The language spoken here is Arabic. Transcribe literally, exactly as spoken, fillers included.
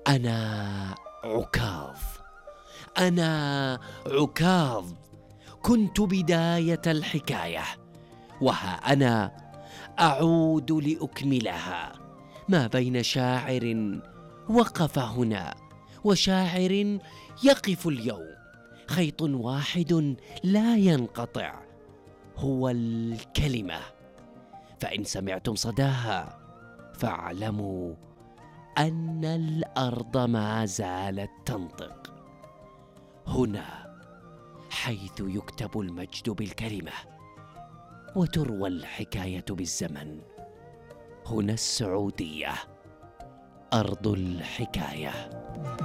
أنا عكاظ. أنا عكاظ، كنت بداية الحكاية، وها أنا أعود لأكملها. ما بين شاعر وقف هنا وشاعر يقف اليوم، خيط واحد لا ينقطع، هو الكلمة. فإن سمعتم صداها فاعلموا أن الأرض ما زالت تنطق. هنا حيث يكتب المجد بالكلمة وتروى الحكاية بالزمن. هنا السعودية، أرض الحكاية.